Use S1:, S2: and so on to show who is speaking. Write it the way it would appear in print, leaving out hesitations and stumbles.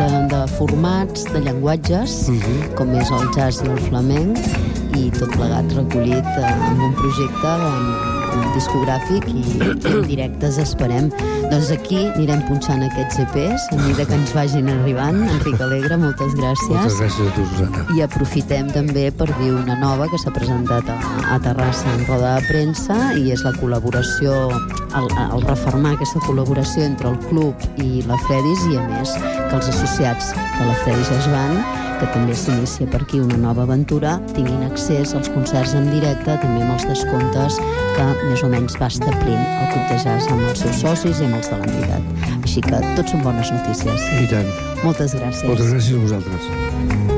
S1: de formats, de llenguatges, com és el jazz i el flamenc, i tot plegat recollit en un projecte discogràfic i en directes, esperem. Doncs aquí anirem punxant aquests EPs a mesura que ens vagin arribant. Enric Alegre, moltes gràcies.
S2: Moltes gràcies a tu, Susana.
S1: I aprofitem també per dir una nova que s'ha presentat a Terrassa en roda de premsa, i és la col·laboració, el refermar aquesta col·laboració entre el club i la Fredis, i a més que els associats de la Fredis es van, que també s'inicia per aquí una nova aventura, tinguin accés als concerts en directe, també amb els descomptes que més o menys va establint el Club de Jazz amb els seus socis i amb els de l'entitat. Així que tot són bones notícies.
S2: I tant.
S1: Moltes gràcies.
S2: Moltes gràcies a vosaltres.